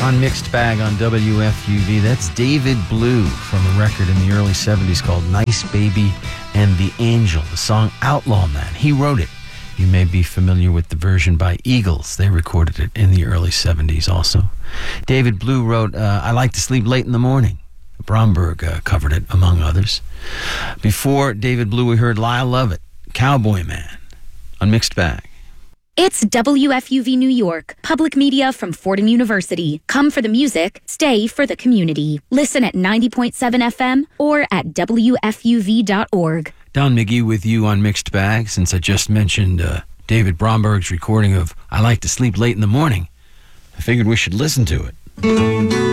On Mixed Bag on WFUV. That's David Blue from a record in the early 70s called Nice Baby and the Angel. The song Outlaw Man. He wrote it. You may be familiar with the version by Eagles. They recorded it in the early 70s also. David Blue wrote I Like to Sleep Late in the Morning. Bromberg covered it, among others. Before David Blue, we heard Lyle Lovett, Cowboy Man, on Mixed Bag. It's WFUV New York, public media from Fordham University. Come for the music, stay for the community. Listen at 90.7 FM or at WFUV.org. Don McGee with you on Mixed Bag. Since I just mentioned David Bromberg's recording of I Like to Sleep Late in the Morning, I figured we should listen to it.